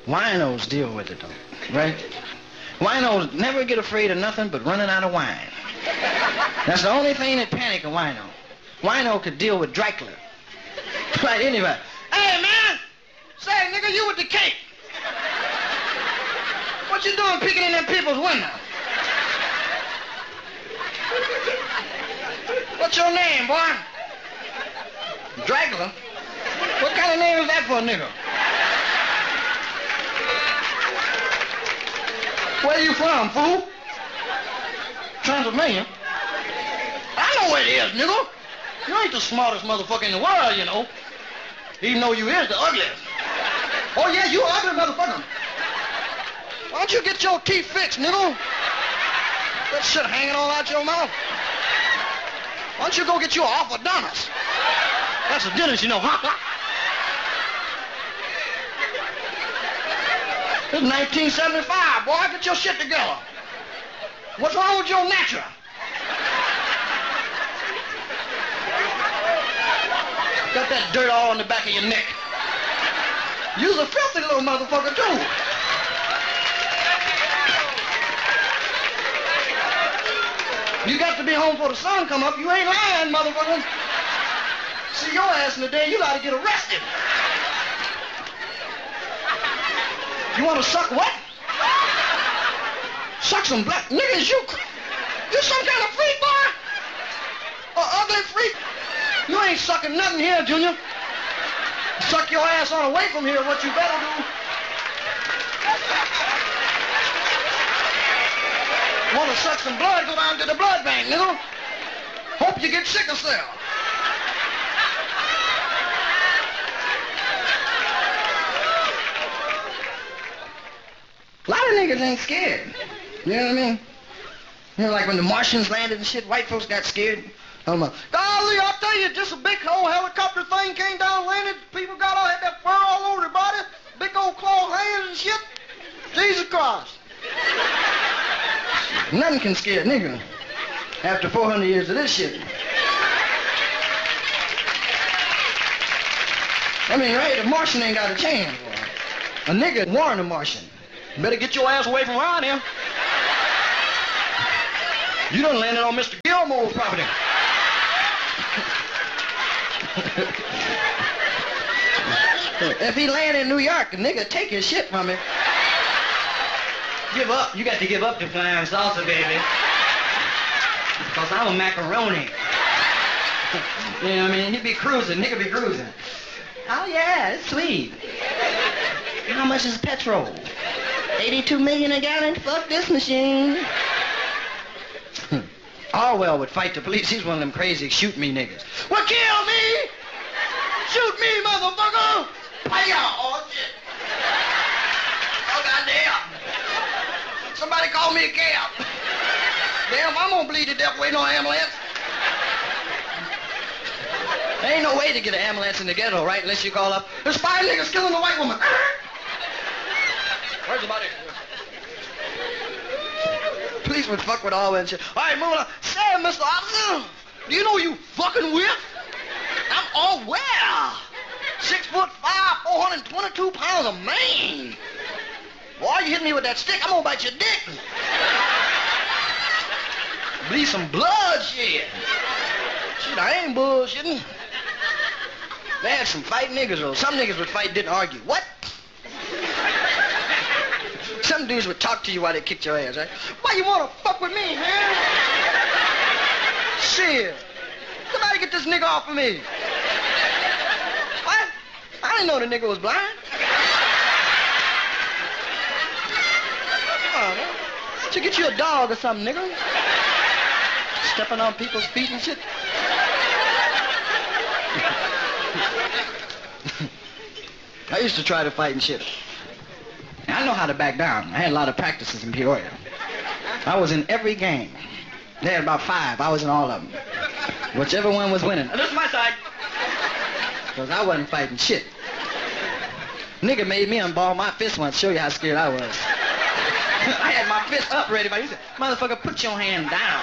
Winos deal with it, though, right? Winos never get afraid of nothing but running out of wine. That's the only thing that panic a wino. Wino could deal with Dracula. Right, anyway. Hey, man! Say, nigga, you with the cake. What you doing peeking in them people's window? What's your name, boy? Dracula? What kind of name is that for a nigga? Where you from, fool? Transylvania? I know where it is, nigga. You ain't the smartest motherfucker in the world, you know. Even though you is the ugliest. Oh, yeah, you ugly motherfucker. Why don't you get your teeth fixed, nigga? That shit hanging all out your mouth. Why don't you go get you an orthodontist? That's a dentist, you know, huh? This is 1975, boy. Get your shit together. What's wrong with your natural? Got that dirt all on the back of your neck. You's a filthy little motherfucker, too. You got to be home before the sun come up. You ain't lying, motherfucker. See your ass in the day, you ought to get arrested. You want to suck what? Suck some black niggas, you some kind of freak, boy? Or ugly freak? You ain't sucking nothing here, Junior. Suck your ass on away from here, what you better do. Want to suck some blood, go down to the blood bank, nigga. Hope you get sickle cell. A lot of niggas ain't scared. You know what I mean? You know, like when the Martians landed and shit, white folks got scared. Golly, I'll tell you, just a big old helicopter thing came down, landed, people got all, had that fur all over their body, big old claw hands and shit. Jesus Christ. Nothing can scare a nigga after 400 years of this shit. I mean, right, the Martian ain't got a chance, boy. A nigga warned a Martian. Better get your ass away from around here. You done landed on Mr. Gilmore's property. If he landed in New York, a nigga take his shit from him. Give up. You got to give up to flying salsa, baby. Because I'm a macaroni. You know what I mean? He'd be cruising. Nigga be cruising. Oh, yeah, it's sweet. How much is petrol? 82 million a gallon? Fuck this machine. Orwell would fight the police. He's one of them crazy shoot me niggas. Well, kill me! Shoot me, motherfucker! Hiya! Oh, shit. Oh, goddamn. Somebody call me a cab. Damn, I'm gonna bleed to death waiting on an ambulance. There ain't no way to get an ambulance in the ghetto, right? Unless you call up, there's 5 niggas killing a white woman. Where's the body? Police would fuck with all that shit. All right, move on. Say, Mr. Officer, do you know you fucking with? I'm all well. 6'5", 422 pounds of man. Boy, you hit me with that stick, I'm gonna bite your dick. Bleed some blood, shit. Shit, I ain't bullshitting. They had some fight niggas, though. Some niggas would fight, didn't argue. What? Some dudes would talk to you while they kicked your ass, right? Why you wanna fuck with me, huh? Shit. Somebody get this nigga off of me. What? I didn't know the nigga was blind. Come on, man. Why don't you get you a dog or something, nigga? Stepping on people's feet and shit. I used to try to fight and shit. I know how to back down. I had a lot of practices in Peoria. I was in every game. They had about 5. I was in all of them. Whichever one was winning. This is my side. Because I wasn't fighting shit. Nigga made me unball my fist once, show you how scared I was. I had my fist up ready, but he said, motherfucker, put your hand down.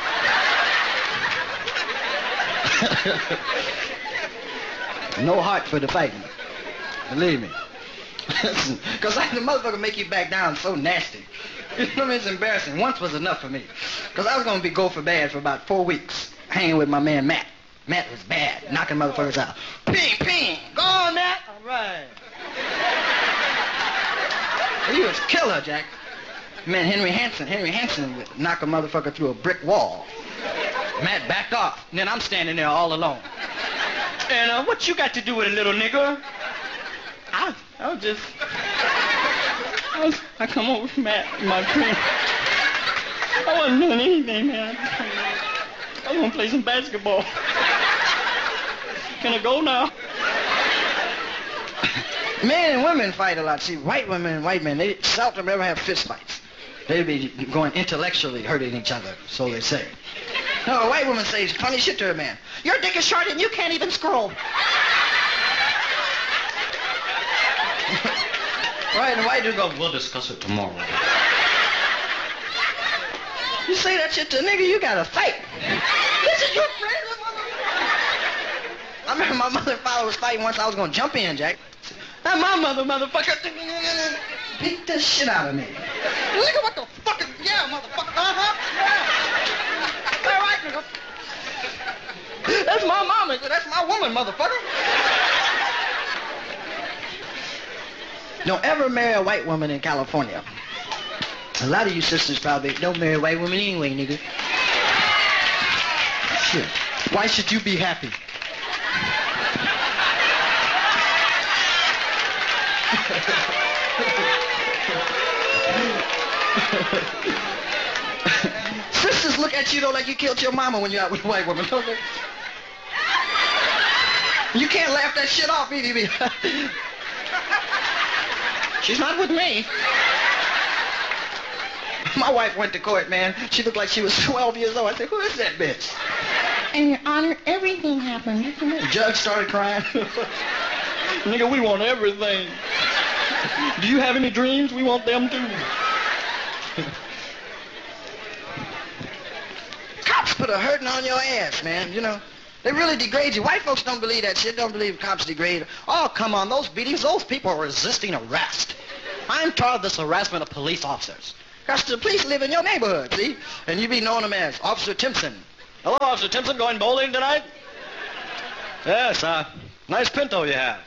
No heart for the fighting. Believe me. Because like the motherfucker make you back down so nasty. You know what I mean? It's embarrassing. Once was enough for me. Because I was going to go for bad for about 4 weeks, hanging with my man Matt. Matt was bad, knocking motherfuckers out. Ping, ping. Go on, Matt. All right. He was killer, Jack. Man, Henry Hansen would knock a motherfucker through a brick wall. Matt backed off. And then I'm standing there all alone. And what you got to do with it, little nigga? I come over with Matt, my friend. I wasn't doing anything, man. I was gonna play some basketball. Can I go now? Men and women fight a lot. See, white women and white men, they seldom ever have fist fights. They be going intellectually hurting each other, so they say. No, a white woman says funny shit to her man. Your dick is short and you can't even scroll. Right, and white dude go, we'll discuss it tomorrow. You say that shit to a nigga, you gotta fight. This is your friend, motherfucker. I remember my mother and father was fighting once. I was gonna jump in, Jack. Now my motherfucker beat the shit out of me. Nigga, what the fuck is... Yeah, motherfucker. Uh-huh. Yeah. All right, nigga. That's my mama. That's my woman, motherfucker. Don't ever marry a white woman in California. A lot of you sisters probably don't marry white women anyway, nigga. Shit. Why should you be happy? Sisters look at you though like you killed your mama when you're out with a white woman, don't they? You can't laugh that shit off either. She's not with me. My wife went to court, man. She looked like she was 12 years old. I said, who is that bitch? And Your Honor, everything happened. The judge started crying. Nigga, we want everything. Do you have any dreams? We want them too. Cops put a hurting on your ass, man, you know. They really degrade you. White folks don't believe that shit, don't believe cops degrade. Oh, come on, those beatings, those people are resisting arrest. I'm tired of this harassment of police officers. Because the police live in your neighborhood, see? And you be knowing them as Officer Timpson. Hello, Officer Timpson, going bowling tonight? Yes, nice Pinto you have.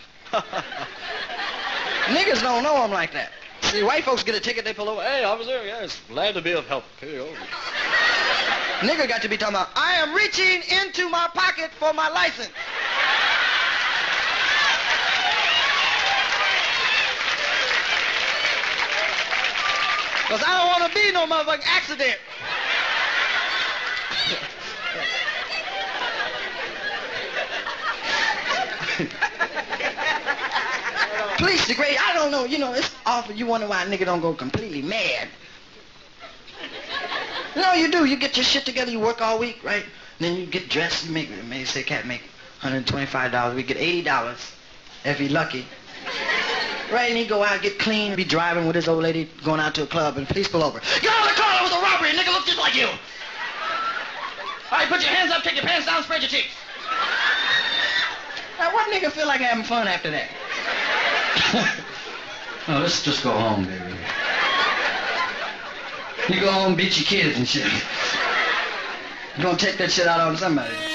Niggas don't know them like that. See, white folks get a ticket, they pull over. Hey, officer, yes, glad to be of help. Here you go. Nigga got to be talking about, I am reaching into my pocket for my license. Because I don't want to be no motherfucking accident. Police degrade, I don't know, you know, it's awful. You wonder why a nigga don't go completely mad. No, you do. You get your shit together, you work all week, right? Then you get dressed, you make, maybe say cat make $125. We get $80 if he lucky. Right, and he go out, get clean, be driving with his old lady, going out to a club, and police pull over. Get out of the car, that was a robbery, nigga, look just like you. All right, put your hands up, take your pants down, spread your cheeks. Now, what nigga feel like having fun after that? Oh, let's just go home, baby. You go home, beat your kids and shit. You're gonna take that shit out on somebody.